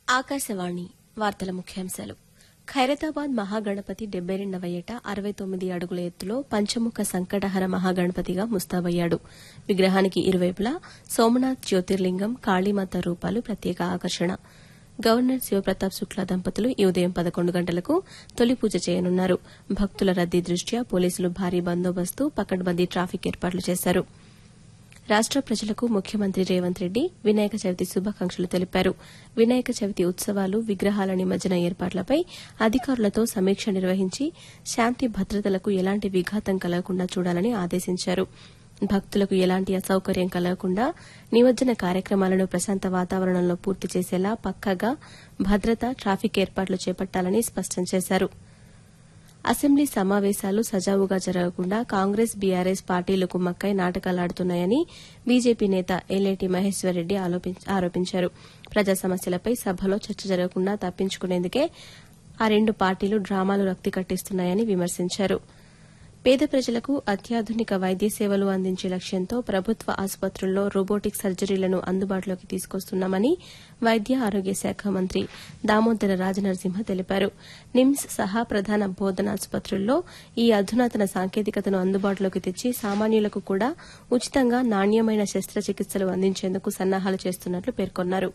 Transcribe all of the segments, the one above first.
ఆకాశవాణి వార్తల ముఖ్యాంశాలు. ఖైరతాబాద్ మహాగణపతి 72వ ఏట 69 అడుగుల ఎత్తులో పంచముఖ సంకటహర మహాగణపతిగా ముస్తాబయ్యాడు. విగ్రహానికి ఇరువైపులా సోమనాథ్ జ్యోతిర్లింగం, కాళీమాత రూపాలు ప్రత్యేక ఆకర్షణ. గవర్నర్ శివప్రతాప్ శుక్లా దంపతులు ఈ ఉదయం 11 గంటలకు తొలి పూజ చేయనున్నారు. భక్తుల రద్దీ దృష్ట్యా పోలీసులు భారీ బందోబస్తు, పకడ్బందీ ట్రాఫిక్ ఏర్పాట్లు చేశారు. రాష్ట ప్రజలకు ముఖ్యమంత్రి రేవంత్ రెడ్డి వినాయక చవితి శుభాకాంక్షలు తెలిపారు. వినాయక చవితి ఉత్సవాలు, విగ్రహాల నిమజ్జన ఏర్పాట్లపై అధికారులతో సమీక్ష నిర్వహించి శాంతి భద్రతలకు ఎలాంటి విఘాతం కలగకుండా చూడాలని ఆదేశించారు. భక్తులకు ఎలాంటి అసౌకర్యం కలగకుండా నిమజ్జన కార్యక్రమాలను ప్రశాంత వాతావరణంలో పూర్తి చేసేలా పక్కాగా భద్రత, ట్రాఫిక్ ఏర్పాట్లు చేపట్టాలని స్పష్టం చేశారు. అసెంబ్లీ సమావేశాలు సజావుగా జరగకుండా కాంగ్రెస్, బీఆర్ఎస్ పార్టీలు కుమ్మక్కై నాటకాలాడుతున్నాయని బీజేపీ నేత ఎల్లేటి మహేశ్వర్రెడ్డి ఆరోపించారు. ప్రజా సమస్యలపై సభలో చర్చ జరగకుండా తప్పించుకునేందుకే ఆ రెండు పార్టీలు డ్రామాలు రక్తి కట్టిస్తున్నాయని విమర్శించారు. పేద ప్రజలకు అత్యాధునిక వైద్య సేవలు అందించే లక్ష్యంతో ప్రభుత్వ ఆసుపత్రుల్లో రోబోటిక్ సర్జరీలను అందుబాటులోకి తీసుకొస్తున్నామని వైద్య ఆరోగ్య శాఖ మంత్రి దామోదర రాజనరసింహ తెలిపారు. నిమ్స్ సహా ప్రధాన బోధనాసుపత్రుల్లో ఈ అధునాతన సాంకేతికతను అందుబాటులోకి తెచ్చి సామాన్యులకు కూడా ఉచితంగా నాణ్యమైన శస్త్రచికిత్సలు అందించేందుకు సన్నాహాలు చేస్తున్నట్లు పేర్కొన్నారు.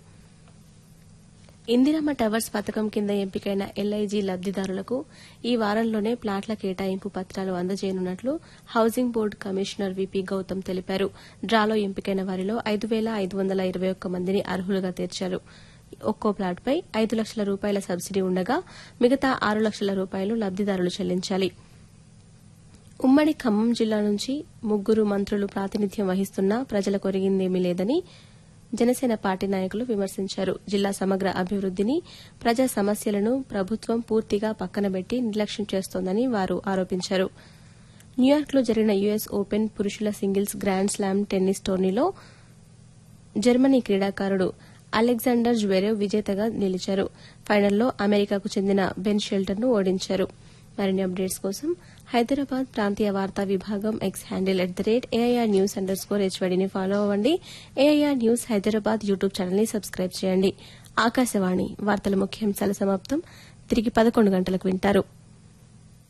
ఇందిరమ్మ టవర్స్ పథకం కింద ఎంపికైన ఎల్ఐజీ లబ్దిదారులకు ఈ వారంలోనే ప్లాట్ల కేటాయింపు పత్రాలు అందజేయనున్నట్లు housing board commissioner VP Gautam తెలిపారు. డ్రాలో ఎంపికైన వారిలో 5,521 మందిని అర్హులుగా తీర్చారు. ఒక్కో ప్లాట్పై 5 లక్షల రూపాయల సబ్సిడీ ఉండగా మిగతా 6 లక్షల రూపాయలు లబ్దిదారులు చెల్లించాలి. ఉమ్మడి ఖమ్మం జిల్లా నుంచి 3 మంత్రులు ప్రాతినిధ్యం వహిస్తున్నా ప్రజలకు ఒరిగిందేమీ లేదని జనసేన పార్టీ నాయకులు విమర్శించారు. జిల్లా సమగ్ర అభివృద్దిని, ప్రజా సమస్యలను ప్రభుత్వం పూర్తిగా పక్కనబెట్టి నిర్లక్ష్యం చేస్తోందని వారు ఆరోపించారు. న్యూయార్క్లో జరిగిన యుఎస్ ఓపెన్ పురుషుల సింగిల్స్ గ్రాండ్ స్లామ్ టెన్నిస్ టోర్నీలో జర్మనీ క్రీడాకారుడు అలెగ్జాండర్ జ్వెరేవ్ విజేతగా నిలిచారు. ఫైనల్లో అమెరికాకు చెందిన బెన్ షెల్టర్ను ఓడించారు. మరిన్ని అప్డేట్స్ కోసం హైదరాబాద్ ప్రాంతీయ వార్తా విభాగం ఎక్స్ హ్యాండిల్ @AIR_News_HYDని ఫాలో అవ్వండి. AIR న్యూస్ హైదరాబాద్ యూట్యూబ్ ఛానల్ని సబ్స్క్రైబ్ చేయండి. ఆకాశవాణి వార్తల ముఖ్యాంశాల సమాప్తం. తిరిగి 11 గంటలకు వింటారు.